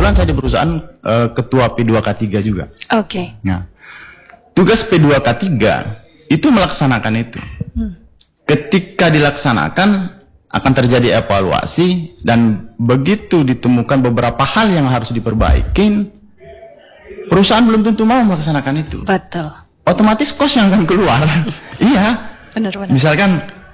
kebetulan saya di perusahaan ketua P2K3 juga. Oke. Nah, tugas P2K3 itu melaksanakan itu. Ketika dilaksanakan akan terjadi evaluasi, dan begitu ditemukan beberapa hal yang harus diperbaikin, perusahaan belum tentu mau melaksanakan itu. Betul. Otomatis kos yang akan keluar. Iya. Benar-benar. Misalkan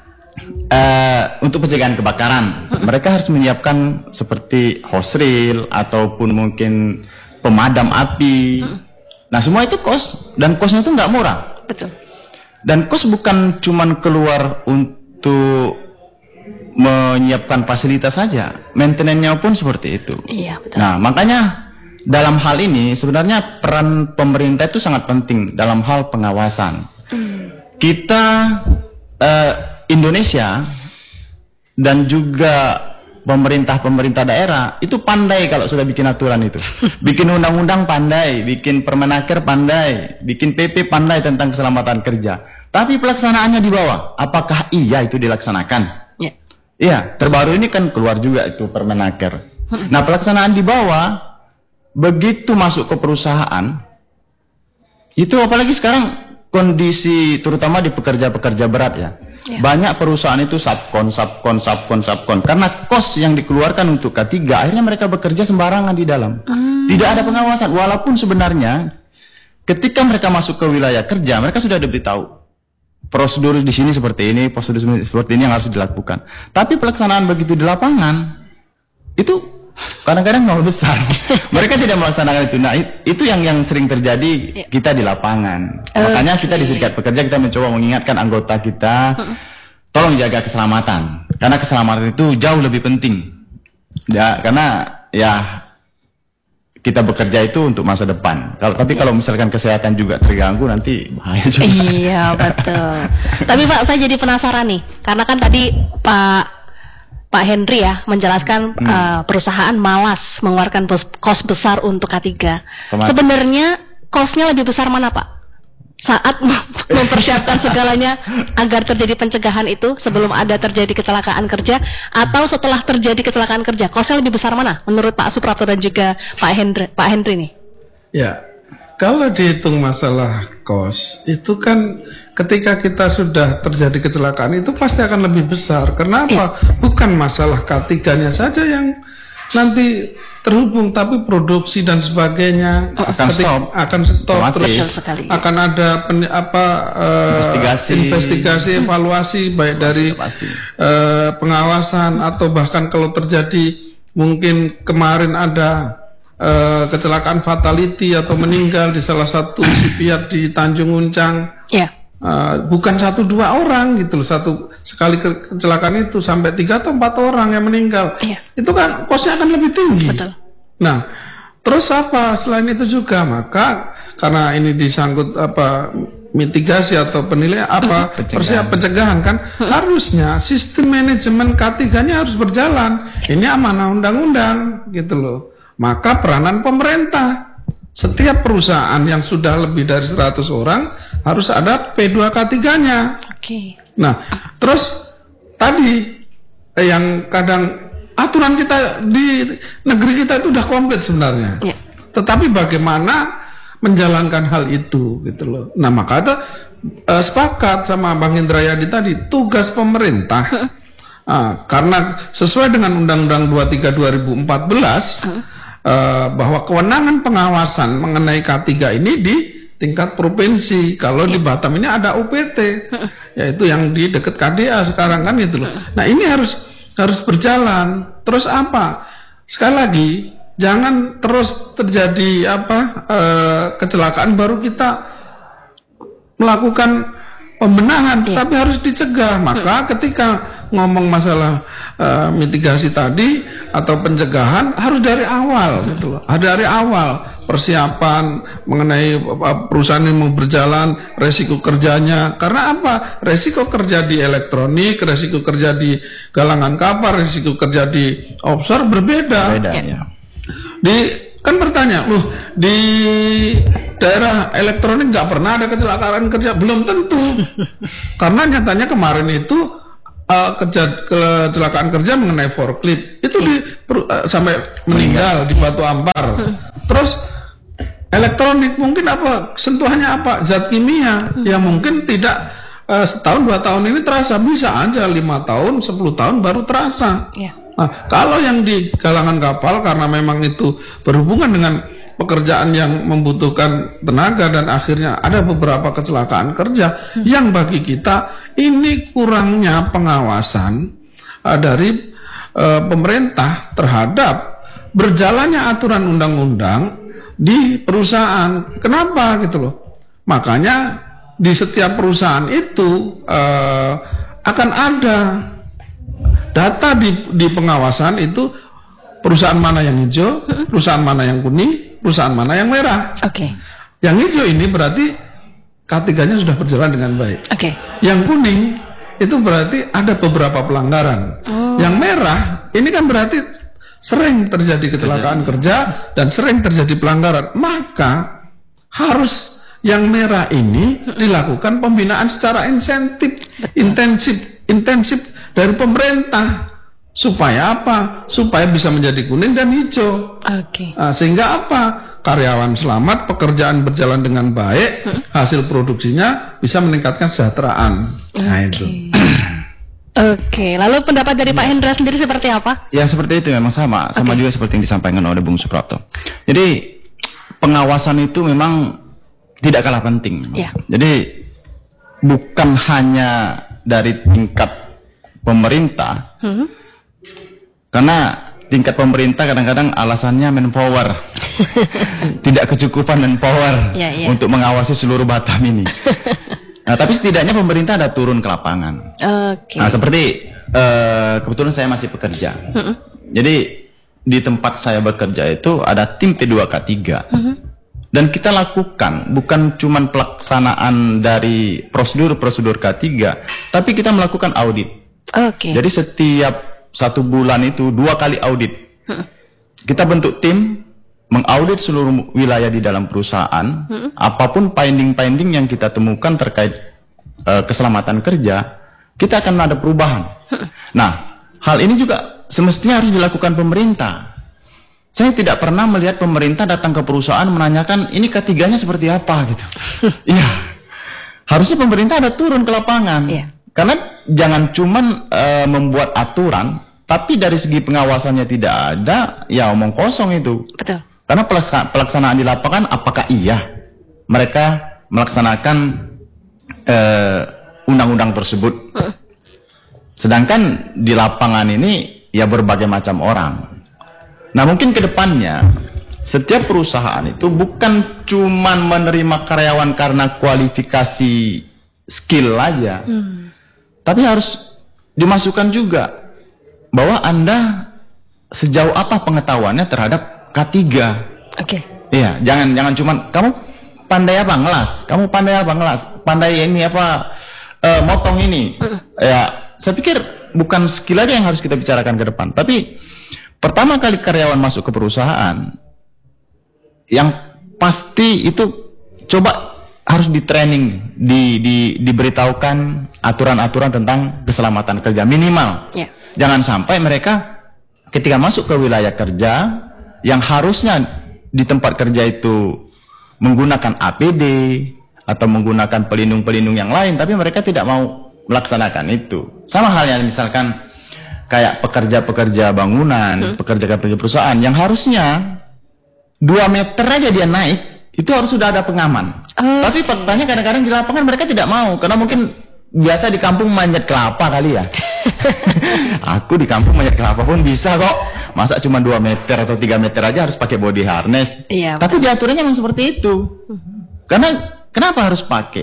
untuk pencegahan kebakaran, mereka harus menyiapkan seperti hose reel ataupun mungkin pemadam api. Nah, semua itu kos, dan kosnya itu nggak murah. Betul. Dan kos bukan cuman keluar untuk menyiapkan fasilitas saja, maintenance-nya pun seperti itu. Iya, betul. Nah, makanya dalam hal ini sebenarnya peran pemerintah itu sangat penting dalam hal pengawasan. Kita Indonesia dan juga pemerintah daerah itu pandai kalau sudah bikin aturan itu. Bikin undang-undang pandai, bikin permenaker pandai, bikin PP pandai tentang keselamatan kerja. Tapi pelaksanaannya di bawah, apakah iya itu dilaksanakan? Iya, terbaru ini kan keluar juga itu permenaker. Nah, pelaksanaan di bawah, begitu masuk ke perusahaan, itu apalagi sekarang kondisi terutama di pekerja-pekerja berat ya. Banyak perusahaan itu subkon. Karena kos yang dikeluarkan untuk K3, akhirnya mereka bekerja sembarangan di dalam. Tidak ada pengawasan, walaupun sebenarnya ketika mereka masuk ke wilayah kerja, mereka sudah diberitahu prosedur di sini seperti ini, prosedur seperti ini yang harus dilakukan. Tapi pelaksanaan begitu di lapangan itu kadang-kadang nol besar. Mereka tidak melaksanakan itu. Nah, itu yang sering terjadi kita di lapangan. Makanya kita di Serikat Pekerja kita mencoba mengingatkan anggota kita, tolong jaga keselamatan. Karena keselamatan itu jauh lebih penting. Ya, karena ya kita bekerja itu untuk masa depan. Kalau misalkan kesehatan juga terganggu, nanti bahaya juga. Iya, betul. Tapi Pak, saya jadi penasaran nih, karena kan tadi Pak Henry ya menjelaskan perusahaan malas mengeluarkan kos besar untuk K3. Sebenarnya kosnya lebih besar mana, Pak? Saat mempersiapkan segalanya agar terjadi pencegahan itu sebelum ada terjadi kecelakaan kerja, atau setelah terjadi kecelakaan kerja, kosnya lebih besar mana menurut Pak Suprapto dan juga Pak Henry nih? Ya, kalau dihitung masalah kos itu kan ketika kita sudah terjadi kecelakaan itu pasti akan lebih besar. Kenapa? Bukan masalah K3-nya saja yang nanti terhubung, tapi produksi dan sebagainya akan stop terus akan ada investigasi evaluasi baik dari pengawasan atau bahkan kalau terjadi mungkin kemarin ada kecelakaan fatality atau meninggal di salah satu shipyard di Tanjung Uncang. Bukan 1-2 orang gitu loh, sekali kecelakaan itu sampai 3 atau 4 orang yang meninggal. Itu kan kosnya akan lebih tinggi. Betul. Nah, terus apa selain itu juga, maka karena ini disangkut mitigasi atau penilaian pencegahan kan, harusnya sistem manajemen K3-nya harus berjalan. Ini amanah undang-undang gitu loh. Maka peranan pemerintah, setiap perusahaan yang sudah lebih dari 100 orang harus ada P2K3-nya. Nah, terus tadi yang kadang aturan kita di negeri kita itu udah komplit sebenarnya. Tetapi bagaimana menjalankan hal itu gitu loh. Nah, maka sepakat sama Bang Indrayadi tadi, tugas pemerintah karena sesuai dengan Undang-Undang 23 2014 bahwa kewenangan pengawasan mengenai K3 ini di tingkat provinsi. Kalau di Batam ini ada UPT, yaitu yang di dekat KDA sekarang kan itu loh. Nah, ini harus berjalan. Terus apa? Sekali lagi, jangan terus terjadi kecelakaan baru kita melakukan pembenahan, tapi harus dicegah. Maka ketika ngomong masalah mitigasi tadi atau pencegahan harus dari awal gitu loh. Dari awal persiapan mengenai perusahaan yang mau berjalan, resiko kerjanya. Karena apa? Resiko kerja di elektronik, resiko kerja di galangan kapal, resiko kerja di offshore berbeda. Kan bertanya, loh di daerah elektronik nggak pernah ada kecelakaan kerja? Belum tentu. Karena nyatanya kemarin itu kecelakaan kerja mengenai forklift itu sampai meninggal di Batu Ampar. Terus elektronik mungkin apa sentuhannya apa zat kimia yang mungkin tidak setahun 2 tahun ini terasa, bisa aja 5 tahun 10 tahun baru terasa. Nah, kalau yang di kalangan kapal karena memang itu berhubungan dengan pekerjaan yang membutuhkan tenaga dan akhirnya ada beberapa kecelakaan kerja yang bagi kita ini kurangnya pengawasan dari pemerintah terhadap berjalannya aturan undang-undang di perusahaan. Kenapa gitu loh? Makanya di setiap perusahaan itu akan ada data di pengawasan itu perusahaan mana yang hijau, perusahaan mana yang kuning, perusahaan mana yang merah. Yang hijau ini berarti K3-nya sudah berjalan dengan baik. Yang kuning itu berarti ada beberapa pelanggaran. Yang merah ini kan berarti sering terjadi kecelakaan kerja dan sering terjadi pelanggaran. Maka harus yang merah ini dilakukan pembinaan secara intensif dari pemerintah. Supaya apa? Supaya bisa menjadi kuning dan hijau. Nah, sehingga apa? Karyawan selamat, pekerjaan berjalan dengan baik, hasil produksinya bisa meningkatkan kesejahteraan. Nah itu. Lalu pendapat dari Pak Hendra sendiri seperti apa? Ya seperti itu memang sama juga seperti yang disampaikan oleh Bung Suprapto. Jadi pengawasan itu memang tidak kalah penting. Jadi bukan hanya dari tingkat pemerintah. Karena tingkat pemerintah kadang-kadang alasannya manpower, tidak kecukupan manpower untuk mengawasi seluruh Batam ini. Nah, tapi setidaknya pemerintah ada turun ke lapangan. Nah, seperti kebetulan saya masih bekerja. Jadi di tempat saya bekerja itu ada tim P2K3. Dan kita lakukan bukan cuma pelaksanaan dari prosedur K3, tapi kita melakukan audit. Jadi setiap 1 bulan itu 2 kali audit. Kita bentuk tim mengaudit seluruh wilayah di dalam perusahaan. Apapun finding yang kita temukan terkait keselamatan kerja, kita akan ada perubahan. Nah, hal ini juga semestinya harus dilakukan pemerintah. Saya tidak pernah melihat pemerintah datang ke perusahaan menanyakan ini K3-nya seperti apa gitu. Iya, harusnya pemerintah ada turun ke lapangan. Karena jangan cuman membuat aturan, tapi dari segi pengawasannya tidak ada, ya omong kosong itu. Karena pelaksanaan di lapangan, apakah iya mereka melaksanakan undang-undang tersebut? Sedangkan di lapangan ini ya berbagai macam orang. Nah mungkin ke depannya setiap perusahaan itu bukan cuman menerima karyawan karena kualifikasi skill aja, tapi harus dimasukkan juga bahwa Anda sejauh apa pengetahuannya terhadap K3. Iya, jangan cuman kamu pandai apa ngelas, pandai ini apa motong ini. Ya, saya pikir bukan skill aja yang harus kita bicarakan ke depan, tapi pertama kali karyawan masuk ke perusahaan, yang pasti itu coba harus di training, diberitahukan aturan-aturan tentang keselamatan kerja minimal. Jangan sampai mereka ketika masuk ke wilayah kerja yang harusnya di tempat kerja itu menggunakan APD atau menggunakan pelindung-pelindung yang lain, tapi mereka tidak mau melaksanakan itu. Sama halnya misalkan kayak pekerja-pekerja bangunan, pekerja-pekerja perusahaan yang harusnya 2 meter aja dia naik, itu harus sudah ada pengaman. Tapi faktanya kadang-kadang di lapangan mereka tidak mau, karena mungkin biasa di kampung manjat kelapa kali ya. Aku di kampung manjat kelapa pun bisa kok. Masa cuma 2 meter atau 3 meter aja harus pakai body harness. Tapi diaturannya memang seperti itu. Karena kenapa harus pakai?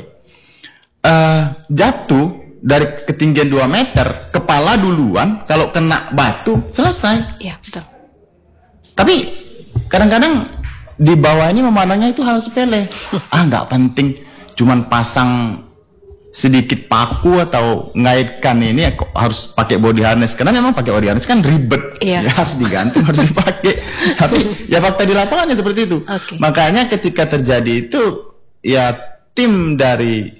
Jatuh dari ketinggian 2 meter, kepala duluan, kalau kena batu selesai. Tapi kadang-kadang di bawah ini memandangnya itu hal sepele. Nggak penting, cuman pasang sedikit paku atau ngaitkan ini ya, kok harus pakai body harness, karena memang pakai body harness kan ribet. Ya harus digantung, harus dipakai. Tapi ya fakta di lapangannya seperti itu. Makanya ketika terjadi itu ya tim dari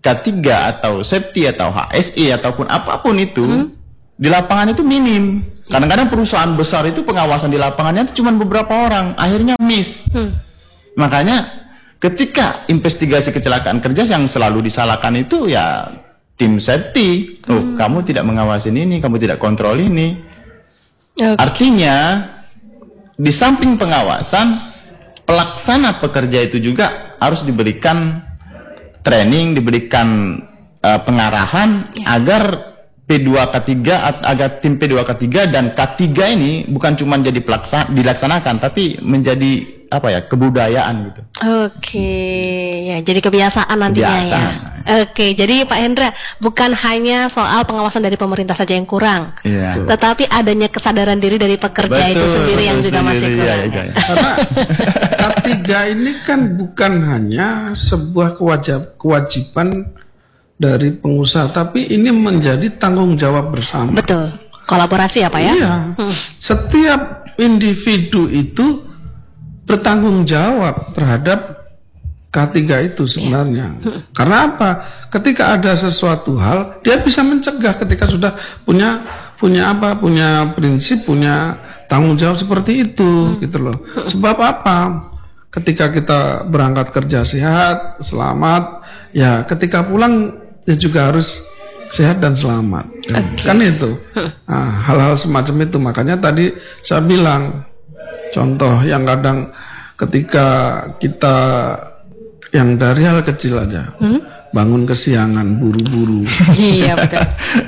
K3 atau safety atau HSE ataupun apapun itu di lapangan itu minim. Kadang-kadang perusahaan besar itu pengawasan di lapangannya itu cuma beberapa orang, akhirnya miss. Makanya ketika investigasi kecelakaan kerja yang selalu disalahkan itu ya tim safety. Oh, kamu tidak mengawasin ini, kamu tidak kontrol ini. Artinya di samping pengawasan, pelaksana pekerja itu juga harus diberikan training, diberikan pengarahan agar P2K3 agar tim P2K3 dan K3 ini bukan cuma jadi dilaksanakan tapi menjadi apa ya, kebudayaan gitu. Oke, ya jadi kebiasaan nantinya ya. Oke, jadi Pak Hendra, bukan hanya soal pengawasan dari pemerintah saja yang kurang, tetapi adanya kesadaran diri dari pekerja itu sendiri yang juga masih kurang. Karena K3 ini kan bukan hanya sebuah kewajiban dari pengusaha, tapi ini menjadi tanggung jawab bersama. Betul, kolaborasi ya Pak ya? Iya, setiap individu itu bertanggung jawab terhadap K3 itu sebenarnya. Karena apa? Ketika ada sesuatu hal, dia bisa mencegah ketika sudah punya prinsip, punya tanggung jawab seperti itu, gitu loh. Sebab apa? Ketika kita berangkat kerja sehat, selamat, ya ketika pulang dia juga harus sehat dan selamat. Kan itu. Nah, hal-hal semacam itu. Makanya tadi saya bilang, contoh yang kadang ketika kita yang dari hal kecil aja, bangun kesiangan, buru-buru. Iya betul.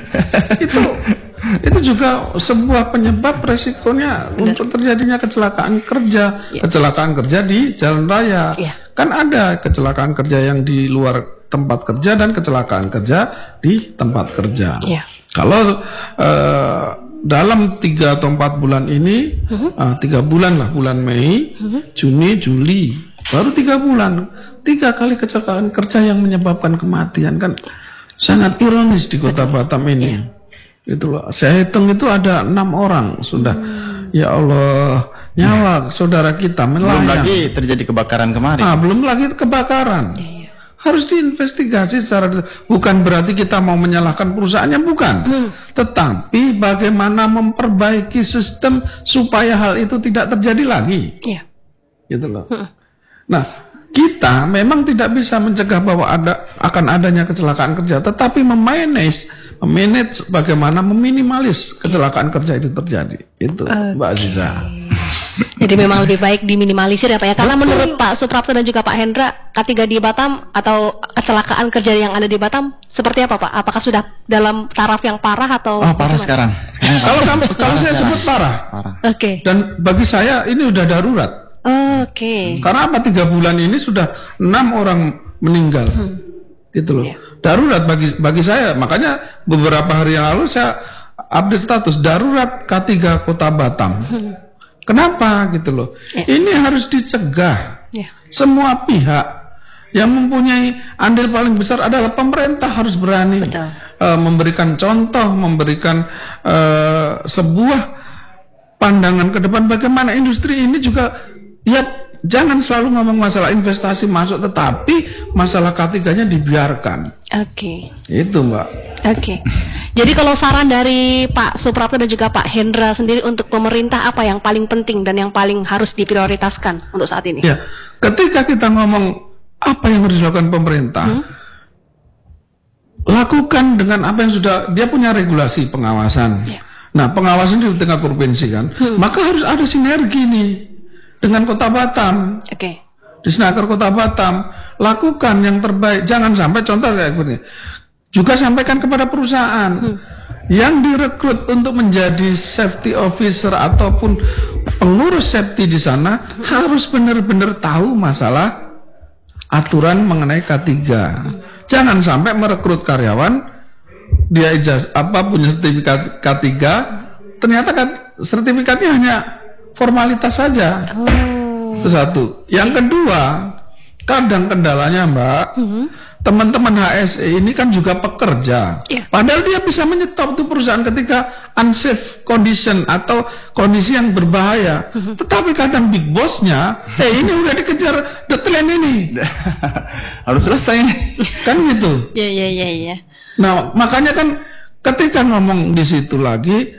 itu juga sebuah penyebab resikonya untuk terjadinya kecelakaan kerja di jalan raya. Kan ada kecelakaan kerja yang di luar tempat kerja dan kecelakaan kerja di tempat kerja. Kalau dalam 3 atau 4 bulan ini, 3 bulan lah, bulan Mei, Juni, Juli, baru 3 bulan, 3 kali kecelakaan kerja yang menyebabkan kematian, kan sangat ironis di kota Batam ini. Itu loh, saya hitung itu ada 6 orang sudah. Ya Allah, nyawa saudara kita melayang. Belum lagi terjadi kebakaran kemarin. Belum lagi kebakaran. Harus diinvestigasi secara, bukan berarti kita mau menyalahkan perusahaannya, bukan. Tetapi bagaimana memperbaiki sistem supaya hal itu tidak terjadi lagi. Gitu loh. Nah, kita memang tidak bisa mencegah bahwa akan adanya kecelakaan kerja, tetapi memanage bagaimana meminimalis kecelakaan kerja itu terjadi. Itu Mbak Aziza. Jadi memang lebih baik diminimalisir ya Pak ya. Karena menurut Pak Suprapto dan juga Pak Hendra, K3 di Batam atau kecelakaan kerja yang ada di Batam seperti apa Pak? Apakah sudah dalam taraf yang parah atau parah sekarang. Kalau saya sebut parah. Dan bagi saya ini udah darurat. Karena apa, 3 bulan ini sudah 6 orang meninggal. Gitu loh. Darurat bagi saya. Makanya beberapa hari yang lalu saya update status darurat K3 Kota Batam. Kenapa gitu loh? Ini harus dicegah. Semua pihak yang mempunyai andil paling besar adalah pemerintah harus berani memberikan contoh, memberikan sebuah pandangan ke depan bagaimana industri ini juga, ya jangan selalu ngomong masalah investasi masuk, tetapi masalah K3-nya dibiarkan. Itu Mbak. Jadi kalau saran dari Pak Suprapto dan juga Pak Hendra sendiri untuk pemerintah, apa yang paling penting dan yang paling harus diprioritaskan untuk saat ini? Ya, ketika kita ngomong apa yang harus dilakukan pemerintah, lakukan dengan apa yang sudah dia punya regulasi pengawasan. Nah, pengawasan di tingkat provinsi kan, maka harus ada sinergi nih dengan Kota Batam. Di Senaker Kota Batam, lakukan yang terbaik. Jangan sampai contoh kayak gini. Juga sampaikan kepada perusahaan yang direkrut untuk menjadi safety officer ataupun pengurus safety di sana harus benar-benar tahu masalah aturan mengenai K3. Jangan sampai merekrut karyawan dia punya sertifikat K3, ternyata sertifikatnya hanya formalitas saja. Itu satu. Yang kedua, kadang kendalanya Mbak, teman-teman HSE ini kan juga pekerja. Iya. Padahal dia bisa menyetop tuh perusahaan ketika unsafe condition atau kondisi yang berbahaya. Tetapi kadang big bossnya, ini udah dikejar deadline ini. Harus selesai nih. Kan gitu. Iya. Nah, makanya kan ketika ngomong di situ lagi,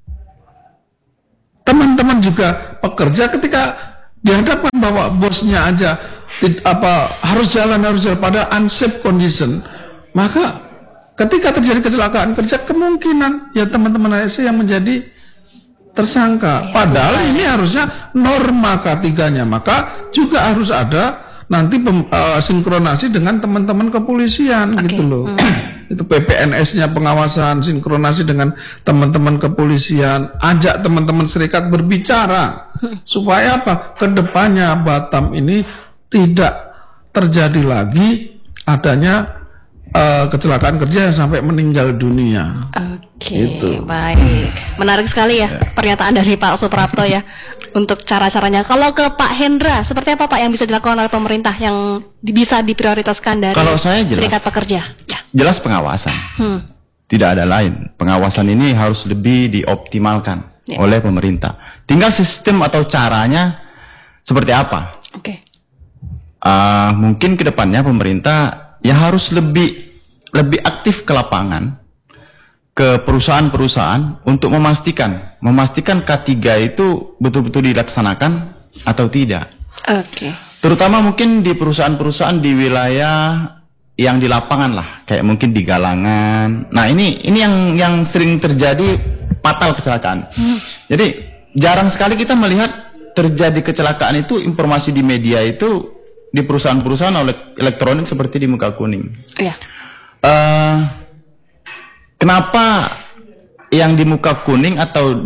teman-teman juga pekerja ketika dihadapkan bahwa bosnya aja harus jalan pada unsafe condition, maka ketika terjadi kecelakaan kerja kemungkinan ya teman-teman HSE yang menjadi tersangka. Padahal ini harusnya norma K3-nya, maka juga harus ada nanti sinkronasi dengan teman-teman kepolisian gitu loh. Itu PPNS-nya pengawasan, sinkronasi dengan teman-teman kepolisian, ajak teman-teman serikat berbicara supaya apa? Kedepannya Batam ini tidak terjadi lagi adanya kecelakaan kerja yang sampai meninggal dunia. Oke, Gitu. baik. Menarik sekali ya pernyataan dari Pak Suprapto ya untuk cara-caranya. Kalau ke Pak Hendra, seperti apa Pak yang bisa dilakukan oleh pemerintah yang bisa diprioritaskan dari Kalau saya jelas. serikat pekerja? Ya. Jelas pengawasan. Tidak ada lain. Pengawasan ini harus lebih dioptimalkan oleh pemerintah. Tinggal sistem atau caranya seperti apa. Oke. Mungkin kedepannya pemerintah ya harus lebih aktif ke lapangan, ke perusahaan-perusahaan untuk memastikan K3 itu betul-betul dilaksanakan atau tidak. Oke. Terutama mungkin di perusahaan-perusahaan di wilayah yang di lapangan lah, kayak mungkin di Galangan. Nah ini yang sering terjadi fatal kecelakaan. Jadi jarang sekali kita melihat terjadi kecelakaan itu, informasi di media itu di perusahaan-perusahaan elektronik seperti di Muka Kuning. Iya. Kenapa yang di Muka Kuning atau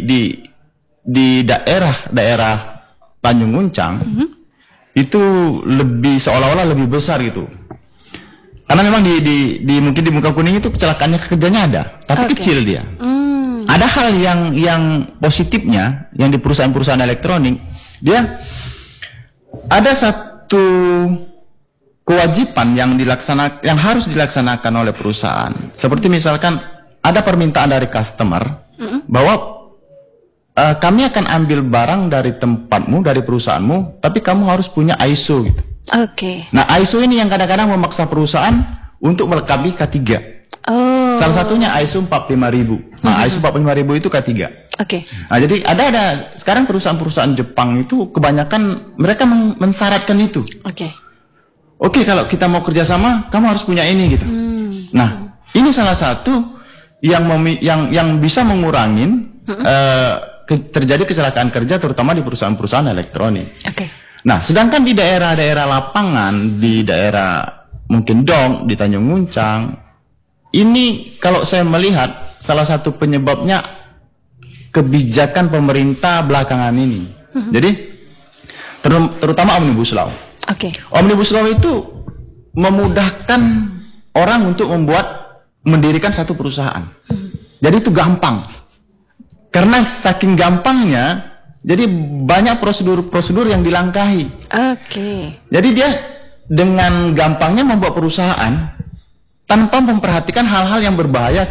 di daerah Tanjung Uncang itu lebih seolah-olah lebih besar gitu? Karena memang mungkin di Muka Kuning itu kecelakaannya kerjanya ada, tapi kecil dia. Ada hal yang positifnya yang di perusahaan-perusahaan elektronik, dia ada satu kewajiban yang harus dilaksanakan oleh perusahaan. Seperti misalkan ada permintaan dari customer bahwa kami akan ambil barang dari tempatmu, dari perusahaanmu, tapi kamu harus punya ISO gitu. Oke. Nah, ISO ini yang kadang-kadang memaksa perusahaan untuk melengkapi K3. Oh. Salah satunya ISO 45000. Nah, ISO 45000 itu K3. Oke. Nah, jadi ada sekarang perusahaan-perusahaan Jepang itu kebanyakan mereka mensyaratkan itu. Oke, kalau kita mau kerjasama, kamu harus punya ini gitu. Nah, ini salah satu yang bisa mengurangin terjadi kecelakaan kerja, terutama di perusahaan-perusahaan elektronik. Oke. Nah, sedangkan di daerah-daerah lapangan, di daerah mungkin Dong, di Tanjung Uncang, ini kalau saya melihat salah satu penyebabnya kebijakan pemerintah belakangan ini. Jadi, terutama Omnibus Law. Omnibus Law itu memudahkan orang untuk mendirikan satu perusahaan. Jadi itu gampang. Karena saking gampangnya, jadi banyak prosedur-prosedur yang dilangkahi. Jadi dia dengan gampangnya membuat perusahaan tanpa memperhatikan hal-hal yang berbahaya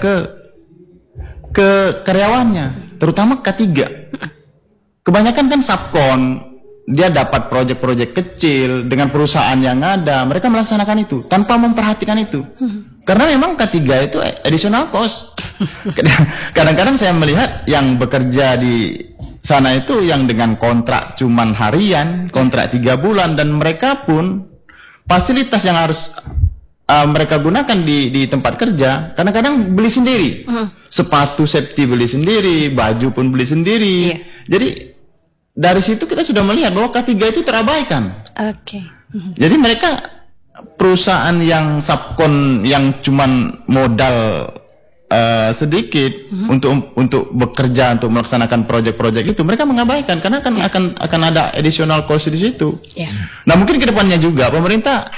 ke karyawannya, terutama K3. Kebanyakan kan subkon, dia dapat proyek-proyek kecil dengan perusahaan yang ada, mereka melaksanakan itu tanpa memperhatikan itu. Karena memang K3 itu additional cost. Kadang-kadang saya melihat yang bekerja di sana itu yang dengan kontrak cuman harian, kontrak 3 bulan, dan mereka pun fasilitas yang harus mereka gunakan di tempat kerja kadang-kadang beli sendiri. Sepatu safety beli sendiri, baju pun beli sendiri. Jadi dari situ kita sudah melihat bahwa K3 itu terabaikan. Jadi mereka perusahaan yang subkon yang cuman modal sedikit untuk bekerja, untuk melaksanakan proyek-proyek itu, mereka mengabaikan karena akan ada additional cost di situ. Nah, mungkin kedepannya juga pemerintah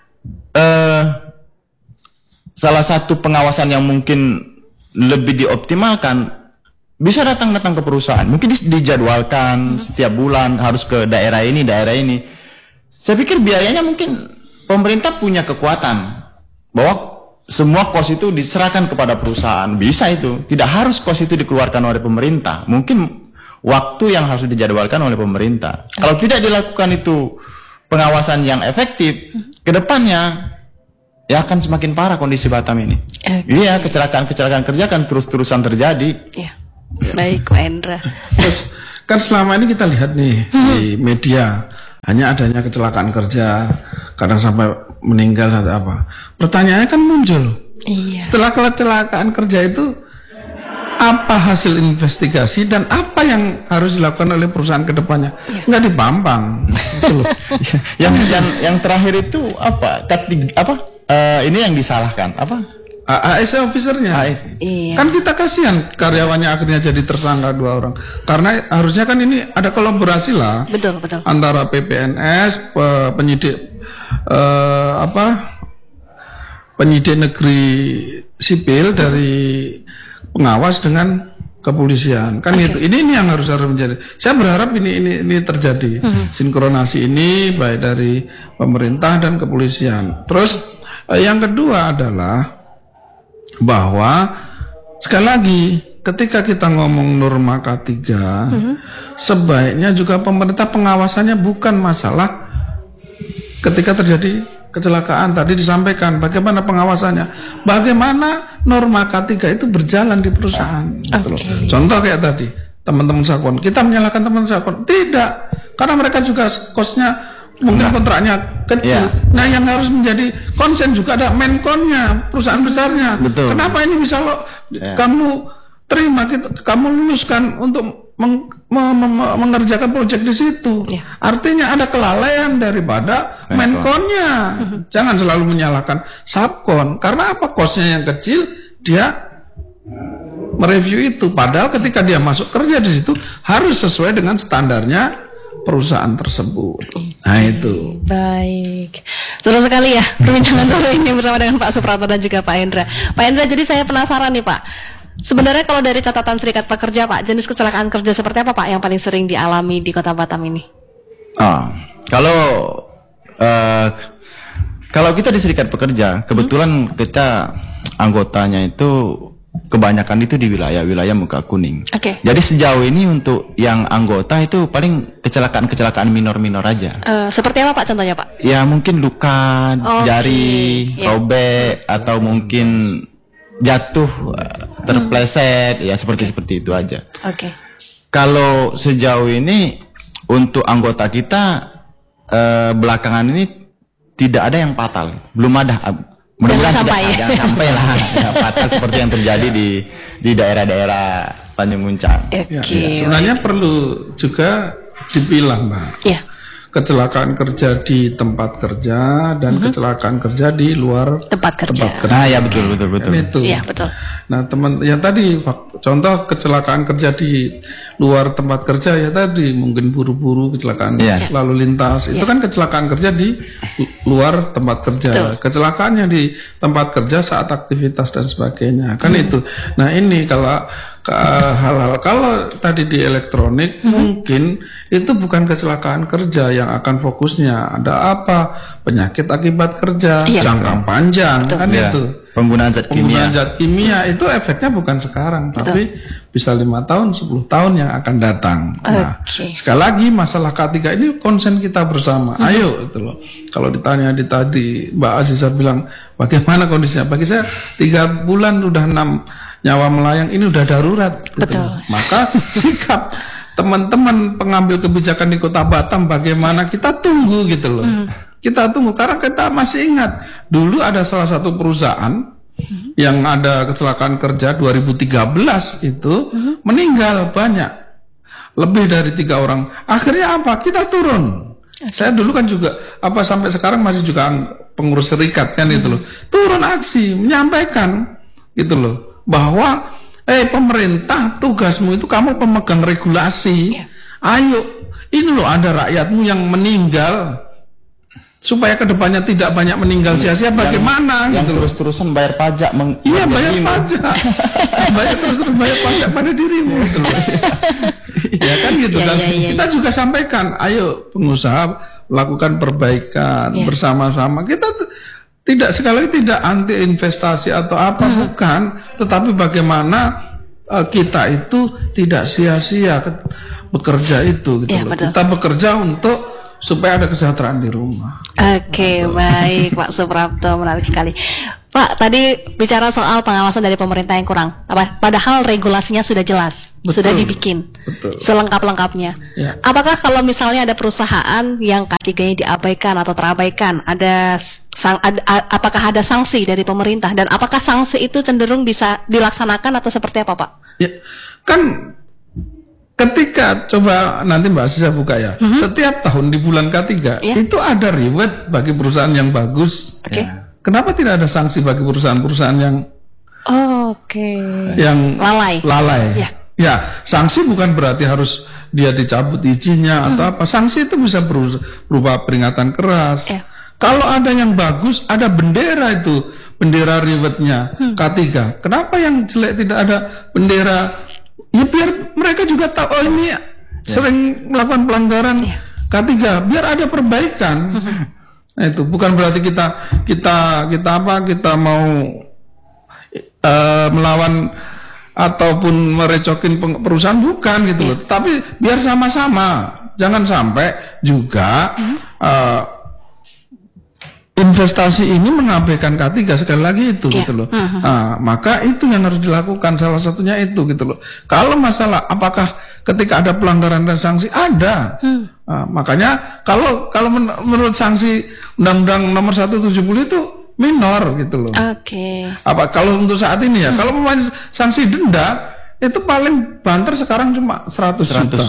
salah satu pengawasan yang mungkin lebih dioptimalkan, bisa datang ke perusahaan, mungkin dijadwalkan setiap bulan harus ke daerah ini. Saya pikir biayanya mungkin pemerintah punya kekuatan bahwa semua kos itu diserahkan kepada perusahaan. Bisa itu. Tidak harus kos itu dikeluarkan oleh pemerintah. Mungkin waktu yang harus dijadwalkan oleh pemerintah. Kalau tidak dilakukan itu pengawasan yang efektif, ke depannya ya akan semakin parah kondisi Batam ini. Iya, kecelakaan kerja kan terus-terusan terjadi. Iya. Baik, Pak Hendra. Terus kan selama ini kita lihat nih di media hanya adanya kecelakaan kerja, kadang sampai meninggal atau apa. Pertanyaannya kan muncul. Iya. Setelah kecelakaan kerja itu apa hasil investigasi dan apa yang harus dilakukan oleh perusahaan ke depannya? Nggak dipampang. Gitu loh. yang terakhir itu apa? Ini yang disalahkan apa? ASC officernya. Iya. Kan kita kasihan karyawannya akhirnya jadi tersangka 2 orang. Karena harusnya kan ini ada kolaborasi lah. Betul. Antara PPNS, penyidik penyidik negeri sipil dari pengawas dengan kepolisian. Kan itu. Ini yang harus menjadi. Saya berharap ini terjadi. Sinkronasi ini baik dari pemerintah dan kepolisian. Terus yang kedua adalah bahwa sekali lagi ketika kita ngomong norma K3 sebaiknya juga pemerintah pengawasannya bukan masalah ketika terjadi kecelakaan. Tadi disampaikan bagaimana pengawasannya, bagaimana norma K3 itu berjalan di perusahaan. Gitu loh. Contoh kayak tadi teman-teman Sakon, kita menyalahkan teman Sakon, tidak, karena mereka juga kosnya mungkin kontraknya kecil. Nah, yang harus menjadi konsen juga ada menkonnya, perusahaan besarnya. Betul. Kenapa ini bisa kamu terima, kamu luluskan untuk mengerjakan proyek di situ? Artinya ada kelalaian daripada menkonnya. Jangan selalu menyalahkan Subkon. Karena apa? Kosnya yang kecil, dia mereview itu. Padahal ketika dia masuk kerja di situ harus sesuai dengan standarnya perusahaan tersebut. Nah itu. Baik. Seru sekali ya perbincangan sore ini bersama dengan Pak Supratman dan juga Pak Hendra. Pak Hendra, jadi saya penasaran nih Pak. Sebenarnya kalau dari catatan Serikat Pekerja Pak, jenis kecelakaan kerja seperti apa Pak yang paling sering dialami di Kota Batam ini? Kalau kita di Serikat Pekerja, kebetulan kita anggotanya itu kebanyakan itu di wilayah muka kuning. Jadi sejauh ini untuk yang anggota itu paling kecelakaan minor-minor aja. Seperti apa Pak contohnya Pak? Ya mungkin luka jari, robek, atau mungkin jatuh, terpleset, ya seperti itu aja. Kalau sejauh ini untuk anggota kita belakangan ini tidak ada yang fatal, belum ada. Mudah-mudahan jangan sampai lah fatal seperti yang terjadi di daerah-daerah Tanjung Muncang. Sebenarnya perlu juga dibilang Mbak. Kecelakaan kerja di tempat kerja dan kecelakaan kerja di luar tempat kerja. Nah, ya betul. Itu. Iya, betul. Nah, yang tadi contoh kecelakaan kerja di luar tempat kerja ya tadi mungkin buru-buru kecelakaan lalu lintas. Itu kan kecelakaan kerja di luar tempat kerja. Kecelakaannya di tempat kerja saat aktivitas dan sebagainya. Kan itu. Nah, ini hal-hal kalau tadi di elektronik mungkin itu bukan kecelakaan kerja yang akan fokusnya ada apa penyakit akibat kerja jangka panjang. Kan itu penggunaan zat kimia itu efeknya bukan sekarang tapi bisa 5 tahun 10 tahun yang akan datang. Nah, sekali lagi masalah K3 ini konsen kita bersama. Ayo itu loh. Kalau ditanya tadi Mbak Aziza bilang bagaimana kondisinya, bagi saya 3 bulan udah 6 nyawa melayang ini udah darurat. Gitu. Maka sikap teman-teman pengambil kebijakan di Kota Batam bagaimana kita tunggu gitu loh. Kita tunggu karena kita masih ingat dulu ada salah satu perusahaan yang ada kecelakaan kerja 2013 itu meninggal banyak, lebih dari 3 orang. Akhirnya apa? Kita turun. Saya dulu kan juga sampai sekarang masih juga pengurus serikat kan itu loh. Turun aksi menyampaikan gitu loh bahwa pemerintah tugasmu itu kamu pemegang regulasi. Ayo, ini loh ada rakyatmu yang meninggal supaya kedepannya tidak banyak meninggal sia-sia. Bagaimana yang gitu loh. Terus-terusan bayar pajak. Bayar pajak. Bayar pajak pada dirimu gitu loh. Ya kan gitu Ya, kan. ya, ya, Kita juga sampaikan, ayo pengusaha lakukan perbaikan bersama-sama. Kita tidak, sekali lagi tidak anti investasi atau apa, bukan, tetapi bagaimana kita itu tidak sia-sia bekerja itu gitu loh. betul. Kita bekerja untuk supaya ada kesejahteraan di rumah. Oke, baik Pak Suprapto, menarik sekali. Pak, tadi bicara soal pengawasan dari pemerintah yang kurang. Padahal regulasinya sudah jelas, sudah dibikin, selengkap-lengkapnya. Ya. Apakah kalau misalnya ada perusahaan yang K3-nya diabaikan atau terabaikan, apakah ada sanksi dari pemerintah, dan apakah sanksi itu cenderung bisa dilaksanakan atau seperti apa, Pak? Ya, kan ketika coba nanti Mbak Aziza buka ya, setiap tahun di bulan K3 itu ada reward bagi perusahaan yang bagus. Oke. Kenapa tidak ada sanksi bagi perusahaan-perusahaan yang yang lalai? Ya, sanksi bukan berarti harus dia dicabut izinnya atau apa. Sanksi itu bisa berupa peringatan keras. Kalau ada yang bagus, ada bendera itu, bendera rewardnya K3. Kenapa yang jelek tidak ada bendera? Ya biar mereka juga tahu, oh ini sering melakukan pelanggaran K3, biar ada perbaikan. Nah, itu bukan berarti kita mau melawan ataupun merecokin perusahaan, bukan gitu loh. Tapi biar sama-sama, jangan sampai juga investasi ini mengabaikan K3, sekali lagi itu gitu loh. Maka itu yang harus dilakukan, salah satunya itu gitu loh. Kalau masalah apakah ketika ada pelanggaran dan sanksi, ada. Makanya kalau menurut sanksi Undang-Undang Nomor 170 itu minor gitu loh. Apa kalau untuk saat ini ya, kalau sanksi denda itu paling banter sekarang cuma 100 juta.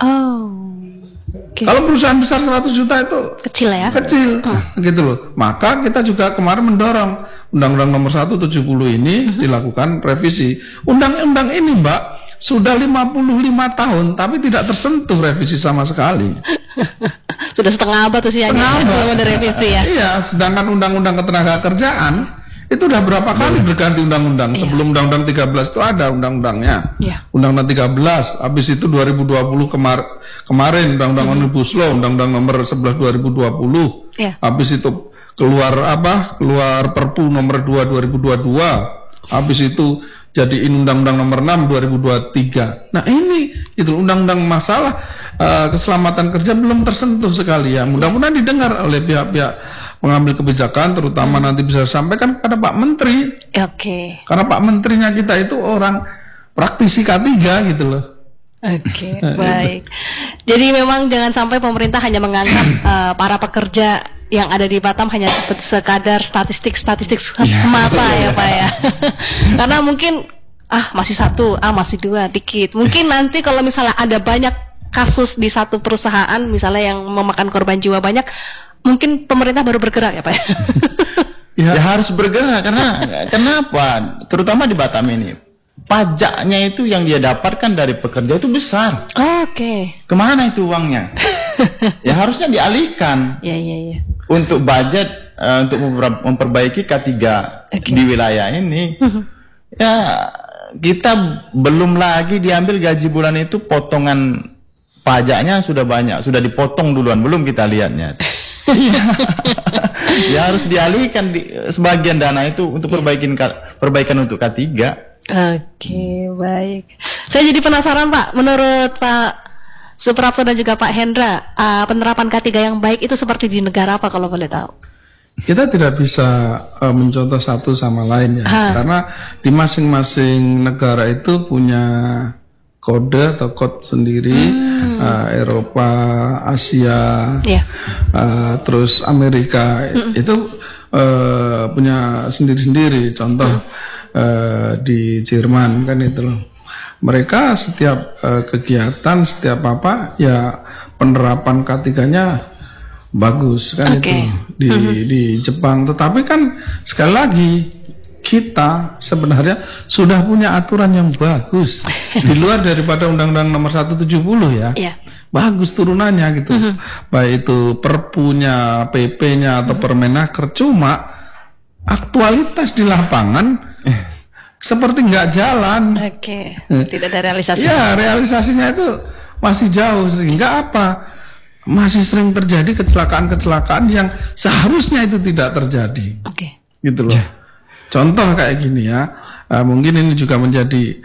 Kalau perusahaan besar 100 juta itu kecil ya? Kecil, gitu loh. Maka kita juga kemarin mendorong Undang-Undang Nomor 170 ini dilakukan revisi. Undang-undang ini, Mbak, sudah 55 tahun, tapi tidak tersentuh revisi sama sekali. Sudah setengah abad usianya, belum ada revisi ya? Iya, sedangkan Undang-Undang Ketenagakerjaan itu udah berapa kali berganti undang-undang. Sebelum Undang-Undang 13 itu ada undang-undangnya. Undang-Undang 13, habis itu 2020 kemarin Undang-Undang Omnibus Law, Undang-Undang Nomor 11 2020. Habis itu keluar Perpu Nomor 2 2022. Habis itu jadiin Undang-Undang Nomor 6 2023. Nah, ini itu undang-undang masalah keselamatan kerja belum tersentuh sekali ya. Mudah-mudahan didengar oleh pihak-pihak pengambil kebijakan, terutama nanti bisa disampaikan kepada Pak Menteri. Karena Pak Menterinya kita itu orang praktisi K3 gitu loh. Baik. Jadi memang jangan sampai pemerintah hanya menganggap para pekerja yang ada di Batam hanya sekadar statistik semata ya Pak ya. Karena mungkin masih satu, masih dua, dikit. Mungkin nanti kalau misalnya ada banyak kasus di satu perusahaan misalnya yang memakan korban jiwa banyak, mungkin pemerintah baru bergerak ya Pak ya? Ya harus bergerak, karena kenapa? Terutama di Batam ini, pajaknya itu yang dia dapatkan dari pekerja itu besar. Kemana itu uangnya? Ya harusnya dialihkan untuk budget, untuk memperbaiki K3 di wilayah ini. Ya kita belum lagi diambil gaji bulan itu, potongan pajaknya sudah banyak, sudah dipotong duluan, belum kita lihatnya. Ya harus dialihkan sebagian dana itu untuk perbaikan untuk K3. Baik. Saya jadi penasaran Pak, menurut Pak Suprapto dan juga Pak Hendra, penerapan K3 yang baik itu seperti di negara apa kalau boleh tahu? Kita tidak bisa mencontoh satu sama lain ya, karena di masing-masing negara itu punya kode atau code sendiri. Eropa, Asia, terus Amerika itu punya sendiri-sendiri. Contoh di Jerman kan itu loh. Mereka setiap kegiatan, setiap apa ya penerapan K3-nya bagus kan itu di Jepang. Tetapi kan sekali lagi kita sebenarnya sudah punya aturan yang bagus di luar daripada Undang-Undang Nomor 170 ya. Bagus turunannya gitu. Baik itu Perpunya, PP-nya atau Permenaker, cuma aktualitas di lapangan seperti nggak jalan. Tidak ada realisasi. Ya, realisasinya itu masih jauh, sehingga apa? Masih sering terjadi kecelakaan-kecelakaan yang seharusnya itu tidak terjadi. Oke. Gitu loh. Contoh kayak gini ya, mungkin ini juga menjadi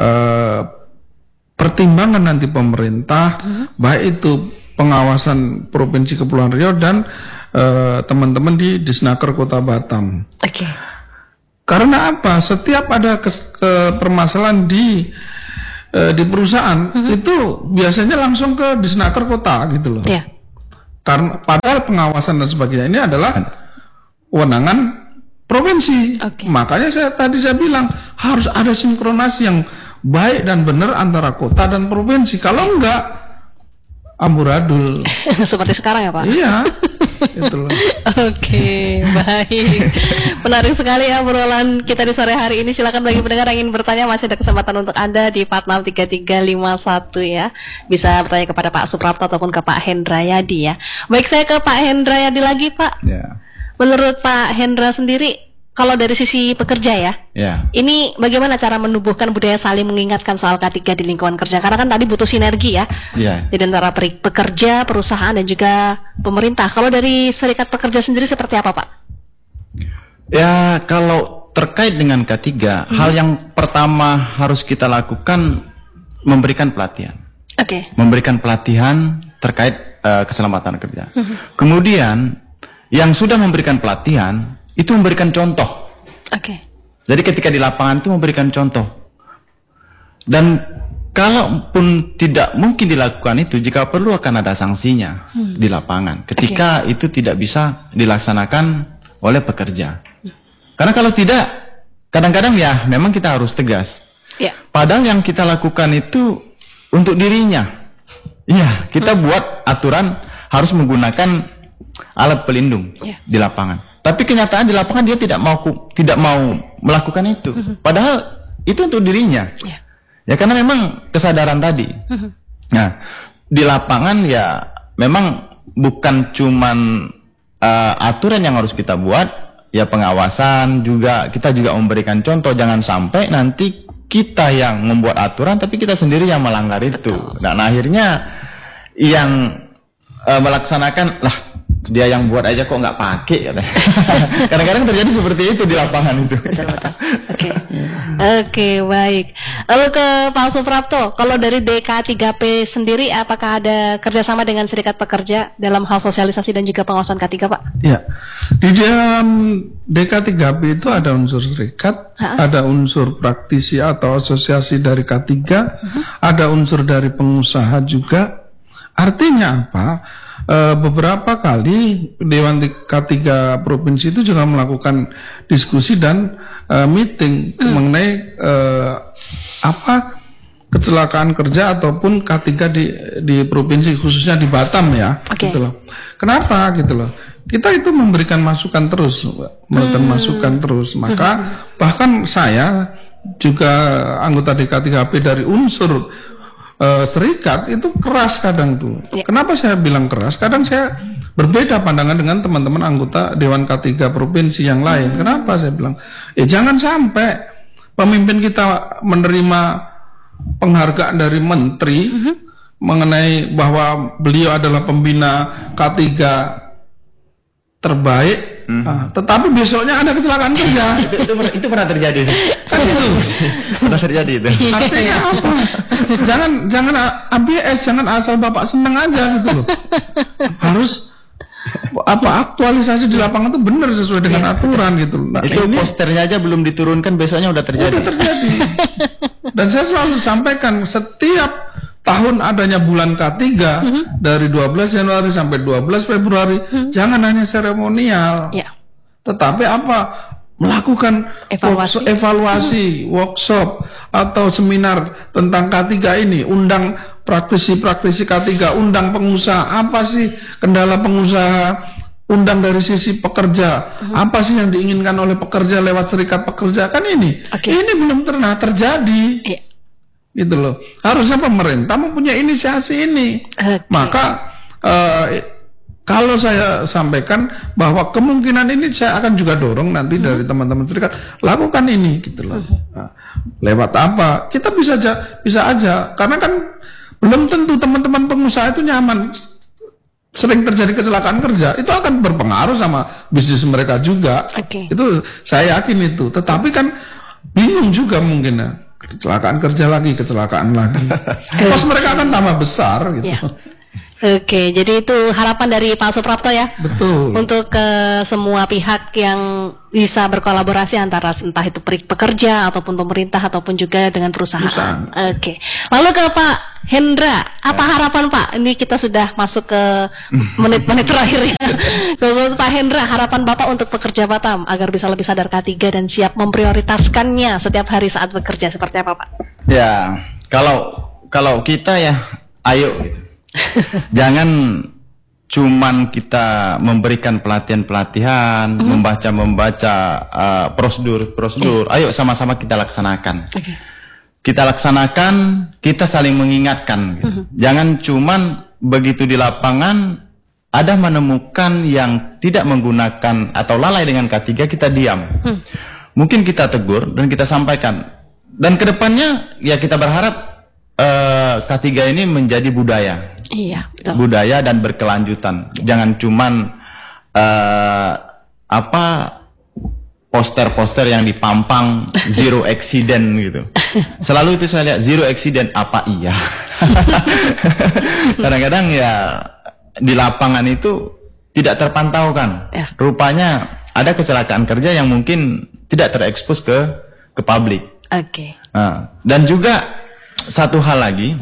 pertimbangan nanti pemerintah, baik itu pengawasan Provinsi Kepulauan Riau dan teman-teman di Disnaker Kota Batam. Oke. Karena apa? Setiap ada permasalahan di perusahaan itu biasanya langsung ke Disnaker Kota gitu loh. Ya. Karena padahal pengawasan dan sebagainya ini adalah kewenangan provinsi. Oke. Makanya saya bilang harus ada sinkronasi yang baik dan benar antara kota dan provinsi. Kalau enggak amburadul. Seperti sekarang ya Pak? Iya. Itu loh. Oke, baik. Menarik sekali ya obrolan kita di sore hari ini. Silakan bagi pendengar yang ingin bertanya, masih ada kesempatan untuk Anda di 463351 ya. Bisa bertanya kepada Pak Suprapto ataupun ke Pak Hendrayadi ya. Baik, saya ke Pak Hendrayadi lagi Pak. Ya. Menurut Pak Hendra sendiri, kalau dari sisi pekerja ya, ini bagaimana cara menumbuhkan budaya saling mengingatkan soal K3 di lingkungan kerja? Karena kan tadi butuh sinergi ya, di antara pekerja, perusahaan dan juga pemerintah. Kalau dari serikat pekerja sendiri seperti apa Pak? Ya, kalau terkait dengan K3, hal yang pertama harus kita lakukan memberikan pelatihan. Oke. Memberikan pelatihan terkait keselamatan kerja. Kemudian yang sudah memberikan pelatihan itu memberikan contoh. Oke. Jadi ketika di lapangan itu memberikan contoh. Dan kalaupun tidak mungkin dilakukan itu, jika perlu akan ada sanksinya di lapangan. Ketika itu tidak bisa dilaksanakan oleh pekerja. Karena kalau tidak, kadang-kadang ya memang kita harus tegas. Ya. Padahal yang kita lakukan itu untuk dirinya. Iya, kita buat aturan harus menggunakan alat pelindung di lapangan. Tapi kenyataan di lapangan dia tidak mau melakukan itu. Padahal itu untuk dirinya. Ya karena memang kesadaran tadi. Nah, di lapangan ya memang bukan cuman aturan yang harus kita buat, ya pengawasan juga, kita juga memberikan contoh. Jangan sampai nanti kita yang membuat aturan tapi kita sendiri yang melanggar itu. Dan akhirnya yang melaksanakan lah, dia yang buat aja kok nggak pakai katanya. Kadang-kadang terjadi seperti itu di lapangan itu. Betul. Oke, baik. Lalu ke Pak Suprapto, kalau dari DK3P sendiri apakah ada kerjasama dengan serikat pekerja dalam hal sosialisasi dan juga pengawasan K3 Pak? Ya, di dalam DK3P itu ada unsur serikat, ada unsur praktisi atau asosiasi dari K3, ada unsur dari pengusaha juga. Artinya apa? Beberapa kali Dewan K3 Provinsi itu juga melakukan diskusi dan meeting mengenai kecelakaan kerja ataupun K3 di provinsi, khususnya di Batam ya. Gitu loh. Kenapa gitu loh? Kita itu memberikan masukan terus, maka bahkan saya juga anggota DK3P dari unsur serikat itu keras kadang tuh. Kenapa saya bilang keras? Kadang saya berbeda pandangan dengan teman-teman anggota Dewan K3 Provinsi yang lain. Kenapa saya bilang? Jangan sampai pemimpin kita menerima penghargaan dari menteri mengenai bahwa beliau adalah pembina K3 terbaik, tetapi besoknya ada kecelakaan kerja. itu pernah terjadi. Kan itu. Pernah terjadi itu. Artinya apa? Jangan ABS, jangan asal Bapak seneng aja gitu loh. Harus aktualisasi di lapangan itu benar sesuai dengan aturan gitu. Nah, itu posternya aja belum diturunkan, besoknya udah terjadi. Udah terjadi. Dan saya selalu sampaikan setiap tahun adanya bulan K3 dari 12 Januari sampai 12 Februari jangan hanya seremonial, tetapi apa? Melakukan evaluasi, workshop atau seminar tentang K3 ini, undang praktisi-praktisi K3, undang pengusaha, apa sih kendala pengusaha, undang dari sisi pekerja, apa sih yang diinginkan oleh pekerja lewat serikat pekerja, kan ini belum pernah terjadi. Gitu loh. Harusnya pemerintah mempunyai inisiasi ini. Maka kalau saya sampaikan bahwa kemungkinan ini saya akan juga dorong nanti dari teman-teman serikat, lakukan ini gitu loh. Nah, lewat apa? Kita bisa aja karena kan Belum tentu teman-teman pengusaha itu nyaman. Sering terjadi kecelakaan kerja, itu akan berpengaruh sama bisnis mereka juga. Oke. Itu saya yakin itu. Tetapi kan bingung juga mungkin ya. Kecelakaan kerja lagi, kecelakaan lagi. Kos mereka akan tambah besar gitu. Ya. Oke, jadi itu harapan dari Pak Suprapto ya. Betul. Untuk ke semua pihak yang bisa berkolaborasi antara entah itu pekerja ataupun pemerintah ataupun juga dengan perusahaan. Oke. Lalu ke Pak Hendra, apa harapan Pak? Ini kita sudah masuk ke menit-menit terakhir ya. Lalu Pak Hendra, harapan Bapak untuk pekerja Batam agar bisa lebih sadar K3 dan siap memprioritaskannya setiap hari saat bekerja seperti apa Pak? Ya, kalau kita ya, ayo gitu. Jangan cuman kita memberikan pelatihan-pelatihan, membaca prosedur. Ayo sama-sama kita laksanakan. Oke. Kita laksanakan, kita saling mengingatkan. Gitu. Jangan cuman begitu di lapangan ada menemukan yang tidak menggunakan atau lalai dengan K3, kita diam. Mungkin kita tegur dan kita sampaikan. Dan kedepannya ya kita berharap K3 ini menjadi budaya. Iya, betul. Budaya dan berkelanjutan. Jangan cuman poster-poster yang dipampang zero accident gitu. Selalu itu saya lihat zero accident apa iya. Kadang-kadang ya di lapangan itu tidak terpantau kan. Ya. Rupanya ada kecelakaan kerja yang mungkin tidak terekspos ke publik. Oke. Nah, dan juga satu hal lagi.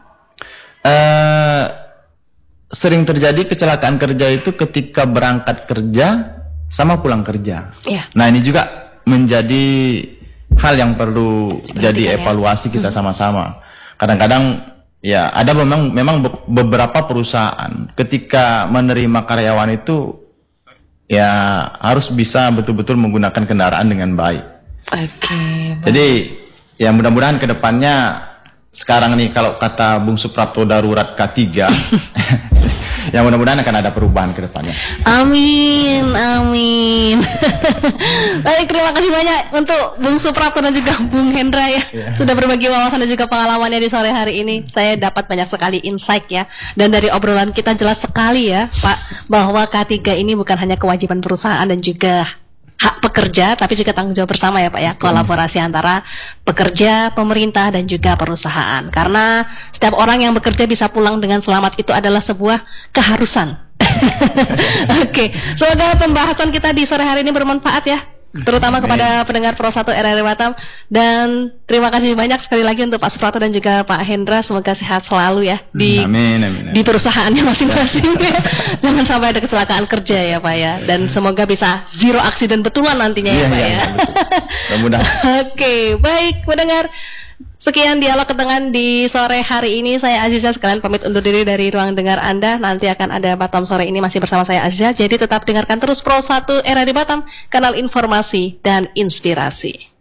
Sering terjadi kecelakaan kerja itu ketika berangkat kerja sama pulang kerja. Iya. Nah ini juga menjadi hal yang perlu jadi evaluasi kita sama-sama. Kadang-kadang ya ada memang beberapa perusahaan ketika menerima karyawan itu ya harus bisa betul-betul menggunakan kendaraan dengan baik. Oke. Jadi ya mudah-mudahan kedepannya sekarang nih kalau kata Bung Suprapto darurat K3 ya mudah-mudahan akan ada perubahan ke depannya. Amin, amin. Baik, terima kasih banyak untuk Bung Suprapto dan juga Bung Hendra ya, sudah berbagi wawasan dan juga pengalamannya di sore hari ini. Saya dapat banyak sekali insight ya, dan dari obrolan kita jelas sekali ya Pak, bahwa K3 ini bukan hanya kewajiban perusahaan dan juga hak pekerja, tapi juga tanggung jawab bersama ya Pak ya, kolaborasi antara pekerja, pemerintah dan juga perusahaan. Karena setiap orang yang bekerja bisa pulang dengan selamat itu adalah sebuah keharusan. Oke, semoga pembahasan kita di sore hari ini bermanfaat ya, terutama kepada pendengar Pro 1 RRI Batam. Dan terima kasih banyak sekali lagi untuk Pak Suprapto dan juga Pak Hendra. Semoga sehat selalu ya di Amin. di perusahaannya masing-masing. Jangan sampai ada kecelakaan kerja ya Pak ya. Dan semoga bisa zero accident betulan nantinya ya Pak ya. Mudah-mudahan. Oke, baik pendengar. Sekian dialog ketengan di sore hari ini. Saya Aziza sekalian pamit undur diri dari ruang dengar Anda. Nanti akan ada Batam sore ini masih bersama saya Aziza. Jadi tetap dengarkan terus Pro 1 RRI Batam, kanal informasi dan inspirasi.